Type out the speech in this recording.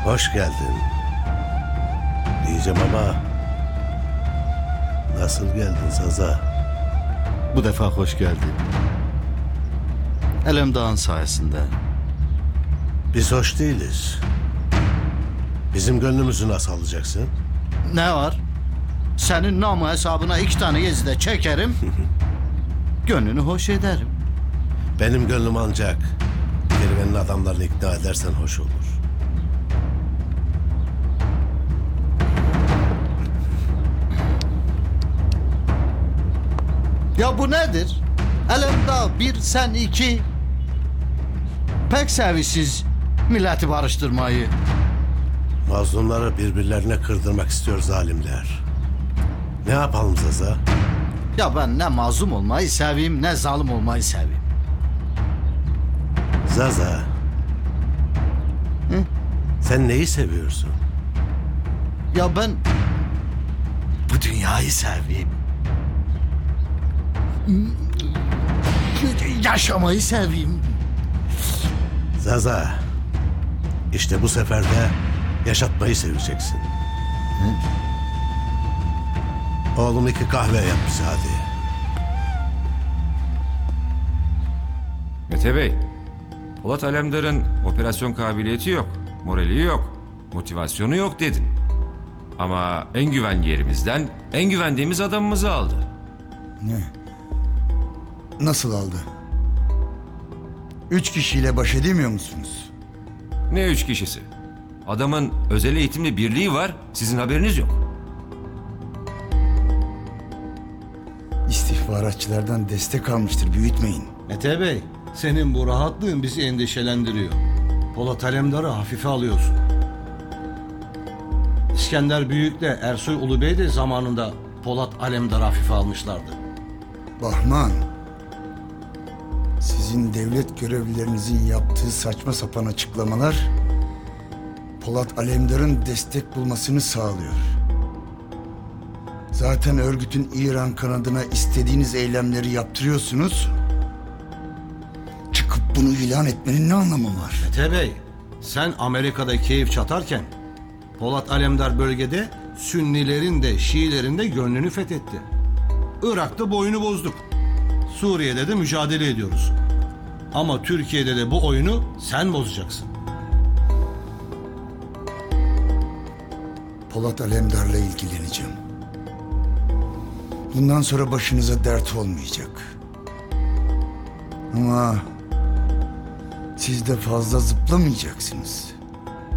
Hoş geldin. Diyeceğim ama nasıl geldin Zaza? Bu defa hoş geldin. Alemdağ'ın sayesinde. Biz hoş değiliz. Bizim gönlümüzü nasıl alacaksın? Ne var? Senin namı hesabına 2 tane gezide çekerim. Gönlünü hoş ederim. Benim gönlüm ancak Kerivenin adamlarını ikna edersen hoş olur. Ya bu nedir? Alemdağ 1, sen 2. Pek sevişsiz milleti barıştırmayı. Mazlumları birbirlerine kırdırmak istiyor zalimler. Ne yapalım Zaza? Ya ben ne mazlum olmayı seveyim ne zalim olmayı seveyim. Zaza. Hı? Sen neyi seviyorsun? Ya ben bu dünyayı seveyim. Yaşamayı seveyim. Zaza. İşte bu sefer de yaşatmayı seveceksin. Oğlum 2 kahve yap bize hadi. Mete Bey, Polat Alemdar'ın operasyon kabiliyeti yok, morali yok, motivasyonu yok dedin. Ama en güvenli yerimizden en güvendiğimiz adamımızı aldı. Ne? Nasıl aldı? 3 kişiyle baş edemiyor musunuz? Ne 3 kişisi? Adamın özel eğitimli birliği var, sizin haberiniz yok. İstihbaratçılardan destek almıştır, büyütmeyin. Mete Bey, senin bu rahatlığın bizi endişelendiriyor. Polat Alemdar'ı hafife alıyorsun. İskender Büyük'le Ersoy Ulubey de zamanında Polat Alemdar'ı hafife almışlardı. Bahman, sizin devlet görevlilerinizin yaptığı saçma sapan açıklamalar Polat Alemdar'ın destek bulmasını sağlıyor. Zaten örgütün İran kanadına istediğiniz eylemleri yaptırıyorsunuz. Çıkıp bunu ilan etmenin ne anlamı var? Mete Bey, sen Amerika'da keyif çatarken Polat Alemdar bölgede Sünnilerin de Şiilerin de gönlünü fethetti. Irak'ta boyunu bozduk. Suriye'de de mücadele ediyoruz. Ama Türkiye'de de bu oyunu sen bozacaksın. Polat Alemdar'la ilgileneceğim. Bundan sonra başınıza dert olmayacak. Ama siz de fazla zıplamayacaksınız.